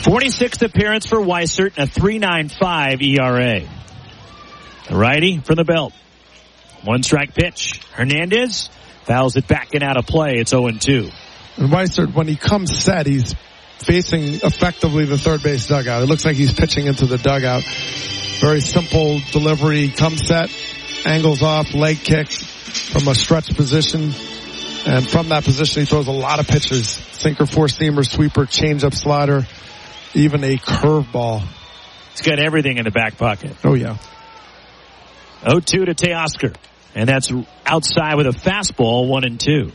46th appearance for Weissert, a 3.95 ERA. The righty for the belt. 1-strike pitch. Hernandez fouls it back and out of play. It's 0-2. And Weissert, when he comes set, he's facing effectively the third base dugout. It looks like he's pitching into the dugout. Very simple delivery. Comes set, angles off, leg kick from a stretch position. And from that position, he throws a lot of pitches. Sinker, four-seamer, sweeper, changeup, slider, even a curveball. He's got everything in the back pocket. Oh, yeah. 0-2 to Teoscar. And that's outside with a fastball, 1-2.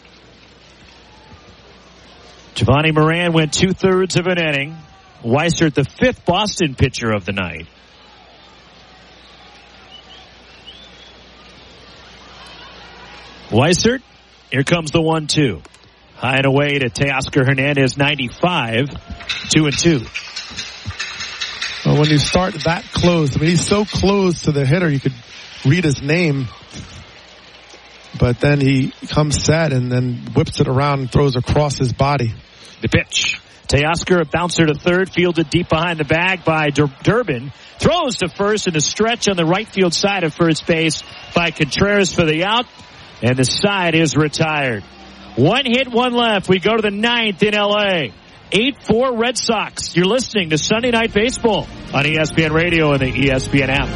Giovanni Moran went 2/3 of an inning. Weissert, the 5th Boston pitcher of the night. Weissert, here comes the 1-2. High and away to Teoscar Hernandez, 95, 2-2. Well, when you start that close, I mean, he's so close to the hitter, you could read his name. But then he comes set and then whips it around and throws across his body. The pitch. Teoscar, a bouncer to third, fielded deep behind the bag by Durbin. Throws to first in a stretch on the right field side of first base by Contreras for the out. And the side is retired. 1 hit, 1 left. We go to the 9th in L.A. 8-4 Red Sox. You're listening to Sunday Night Baseball on ESPN Radio and the ESPN app.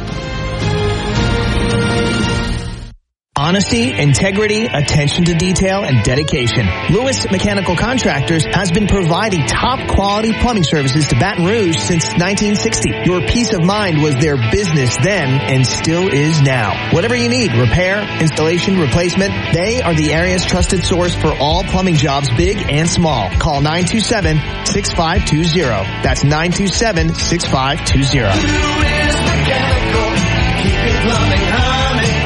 Honesty, integrity, attention to detail, and dedication. Lewis Mechanical Contractors has been providing top-quality plumbing services to Baton Rouge since 1960. Your peace of mind was their business then and still is now. Whatever you need, repair, installation, replacement, they are the area's trusted source for all plumbing jobs, big and small. Call 927-6520. That's 927-6520. Lewis Mechanical, keeping plumbing humming.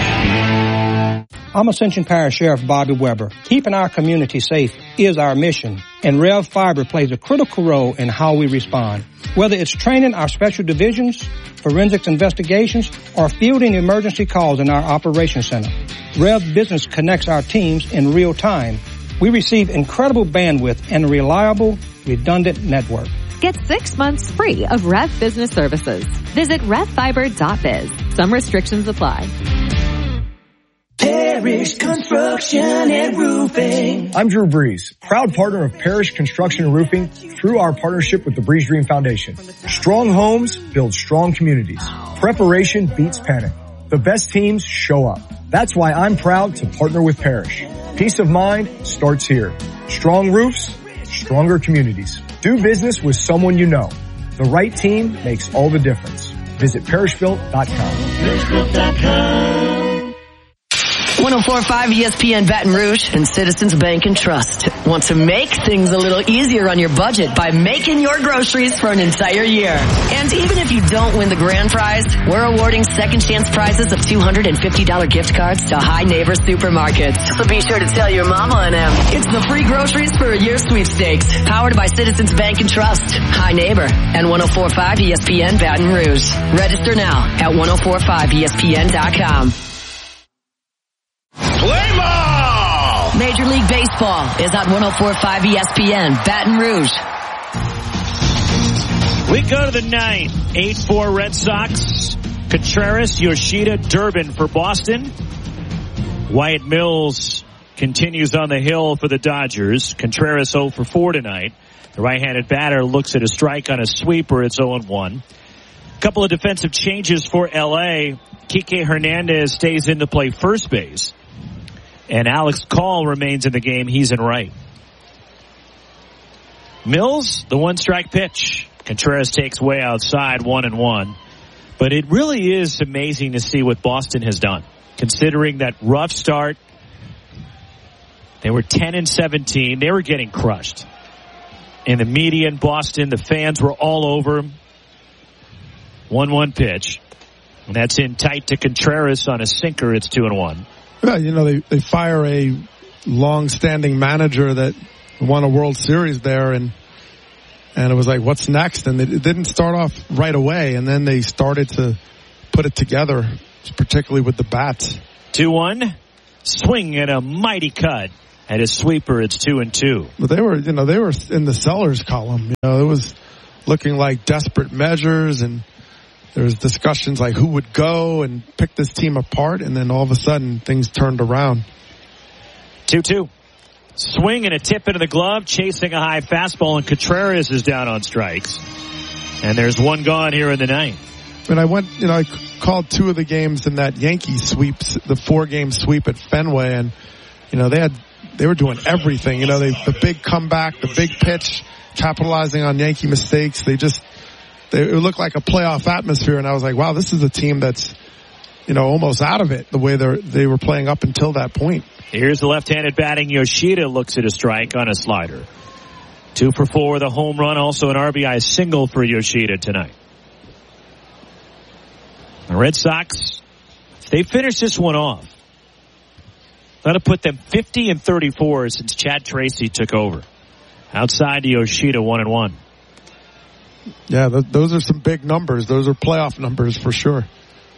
I'm Ascension Parish Sheriff Bobby Weber. Keeping our community safe is our mission, and Rev Fiber plays a critical role in how we respond. Whether it's training our special divisions, forensics investigations, or fielding emergency calls in our operations center, Rev Business connects our teams in real time. We receive incredible bandwidth and a reliable, redundant network. Get 6 months free of Rev Business Services. Visit revfiber.biz. Some restrictions apply. Parish Construction and Roofing. I'm Drew Breeze, proud partner of Parish Construction and Roofing through our partnership with the Breeze Dream Foundation. Strong homes build strong communities. Preparation beats panic. The best teams show up. That's why I'm proud to partner with Parish. Peace of mind starts here. Strong roofs, stronger communities. Do business with someone you know. The right team makes all the difference. Visit parishbuilt.com. Parishbuilt.com. 104.5 ESPN Baton Rouge and Citizens Bank and Trust want to make things a little easier on your budget by making your groceries for an entire year. And even if you don't win the grand prize, we're awarding second chance prizes of $250 gift cards to High Neighbor Supermarkets. So be sure to tell your mama and them. It's the free groceries for a year sweepstakes, powered by Citizens Bank and Trust, High Neighbor, and 104.5 ESPN Baton Rouge. Register now at 104.5ESPN.com. Play ball! Major League Baseball is on 104.5 ESPN, Baton Rouge. We go to the 9th. 8-4 Red Sox. Contreras, Yoshida, Durbin for Boston. Wyatt Mills continues on the hill for the Dodgers. Contreras 0 for 4 tonight. The right-handed batter looks at a strike on a sweeper. It's 0-1. A couple of defensive changes for L.A. Kike Hernandez stays in to play first base. And Alex Call remains in the game. He's in right. Mills, the 1-strike pitch. Contreras takes way outside, 1-1. But it really is amazing to see what Boston has done, considering that rough start. They were 10-17. They were getting crushed. In the media in Boston, the fans were all over them. 1-1 pitch. And that's in tight to Contreras on a sinker. It's 2-1. Well, you know, they fire a long-standing manager that won a World Series there, and it was like, what's next? And it didn't start off right away, and then they started to put it together, particularly with the bats. 2-1, swing and a mighty cut at his sweeper. It's 2-2. But they were in the sellers column. You know, it was looking like desperate measures, and there was discussions like who would go and pick this team apart, and then all of a sudden things turned around. 2-2. Swing and a tip into the glove, chasing a high fastball, and Contreras is down on strikes. And there's one gone here in the ninth. And I called 2 of the games in that Yankee sweeps, the 4-game sweep at Fenway, and they were doing everything. The big comeback, the big pitch, capitalizing on Yankee mistakes. It looked like a playoff atmosphere, and I was like, wow, this is a team that's, almost out of it, the way they were playing up until that point. Here's the left-handed batting Yoshida, looks at a strike on a slider. 2 for 4 with a home run, also an RBI single for Yoshida tonight. The Red Sox, if they finish this one off, that'll put them 50-34 since Chad Tracy took over. Outside to Yoshida, 1-1. Yeah, those are some big numbers. Those are playoff numbers for sure.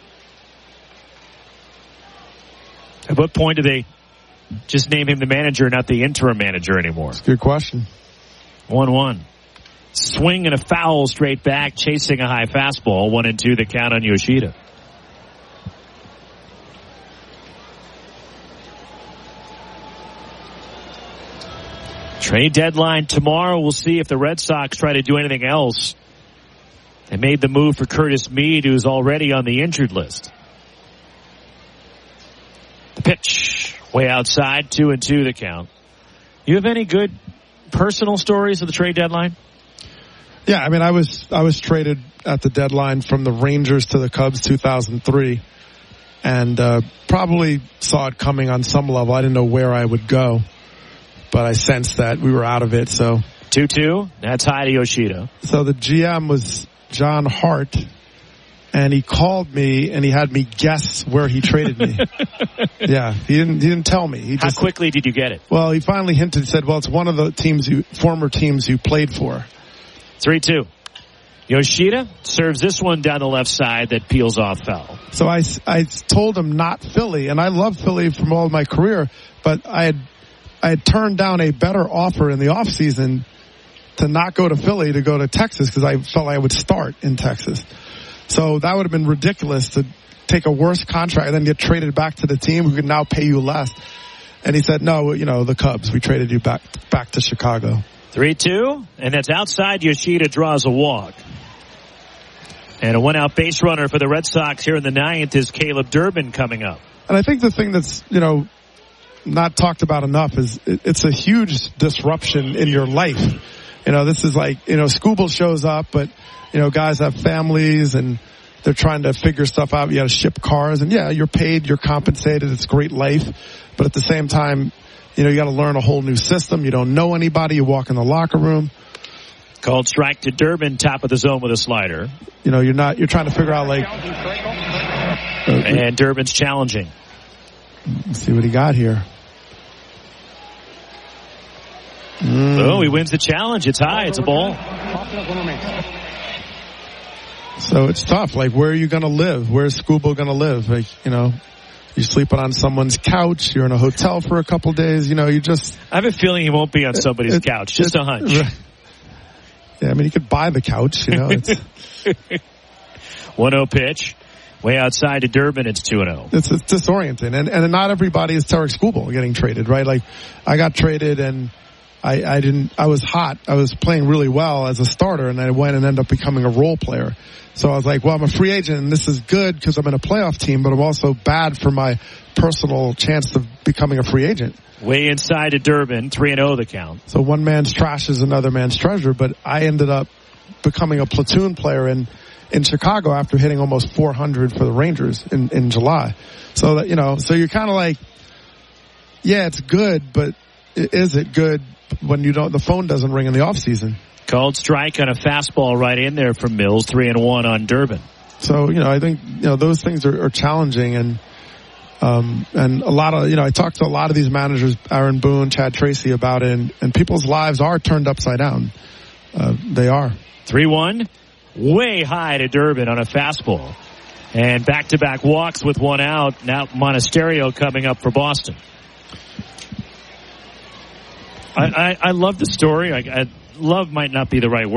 At what point do they just name him the manager, not the interim manager anymore? That's a good question. 1-1. Swing and a foul straight back, chasing a high fastball. 1-2 the count on Yoshida. Trade deadline tomorrow. We'll see if the Red Sox try to do anything else. They made the move for Curtis Mead, who's already on the injured list. The pitch, way outside, 2-2 the count. You have any good personal stories of the trade deadline? Yeah, I was traded at the deadline from the Rangers to the Cubs 2003, and probably saw it coming on some level. I didn't know where I would go, but I sensed that we were out of it. So 2-2. That's high to Yoshida. So the GM was John Hart, and he called me and he had me guess where he traded me. Yeah, he didn't tell me. How quickly did you get it? Well, he finally hinted, said, "Well, it's one of the former teams you played for." 3-2. Yoshida serves this one down the left side that peels off foul. So I told him not Philly, and I love Philly from all of my career, but I had turned down a better offer in the offseason to not go to Philly, to go to Texas, because I felt I would start in Texas. So that would have been ridiculous to take a worse contract and then get traded back to the team who could now pay you less. And he said, no, the Cubs, we traded you back to Chicago. 3-2, and that's outside. Yoshida draws a walk. And a one-out base runner for the Red Sox here in the ninth is Caleb Durbin coming up. And I think the thing that's, not talked about enough is it's a huge disruption in your life. This is like, Scooble shows up, but, guys have families and they're trying to figure stuff out. You got to ship cars, and yeah, you're paid, you're compensated. It's great life. But at the same time, you got to learn a whole new system. You don't know anybody. You walk in the locker room. Called strike to Durbin, top of the zone with a slider. You're trying to figure out and Durbin's challenging. Let's see what he got here. Oh, he wins the challenge. It's high. It's a ball. So it's tough. Like, where are you going to live? Where's Scooble going to live? Like, you're sleeping on someone's couch. You're in a hotel for a couple days. I have a feeling he won't be on somebody's couch. Just a hunch. Yeah, you could buy the couch. 1-0 pitch. Way outside to Durbin, it's 2-0. It's disorienting. And not everybody is Tarek Scooble getting traded, right? Like, I got traded and I was hot. I was playing really well as a starter, and I went and ended up becoming a role player. So I was like, well, I'm a free agent, and this is good because I'm in a playoff team, but I'm also bad for my personal chance of becoming a free agent. Way inside to Durbin, 3-0 the count. So one man's trash is another man's treasure, but I ended up becoming a platoon player in Chicago after hitting almost 400 for the Rangers in July. So that, so you're kind of like, yeah, it's good, but is it good when the phone doesn't ring in the off season? Called strike on a fastball right in there from Mills, 3-1 on Durbin. So, I think, those things are challenging, and a lot of, I talked to a lot of these managers, Aaron Boone, Chad Tracy, about it, and people's lives are turned upside down. They are. 3-1, way high to Durbin on a fastball. And back-to-back walks with one out. Now Monasterio coming up for Boston. I love the story. Love might not be the right word.